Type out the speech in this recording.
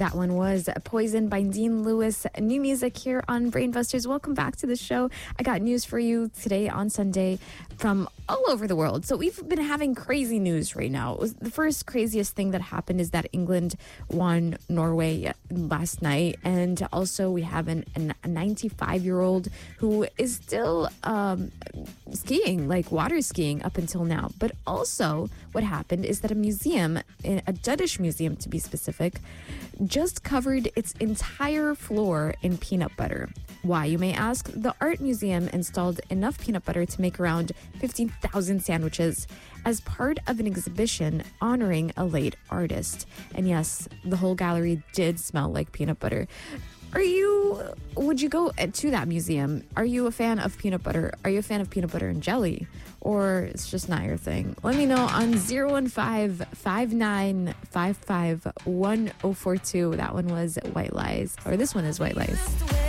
That one was Poison by Dean Lewis. New music here on Brainbusters. Welcome back to the show. I got news for you today on Sunday from all over the world. So we've been having crazy news right now. It was the first craziest thing that happened is that England won Norway last night. And also we have a 95-year-old who is still skiing, like water skiing up until now. But also what happened is that a museum, a Danish museum to be specific, just covered its entire floor in peanut butter. Why, you may ask? The art museum installed enough peanut butter to make around 15,000 sandwiches as part of an exhibition honoring a late artist. And yes, the whole gallery did smell like peanut butter. Would you go to that museum? Are you a fan of peanut butter? Are you a fan of peanut butter and jelly? Or it's just not your thing? Let me know on 015-5955-1042. That one was White Lies. Or this one is White Lies.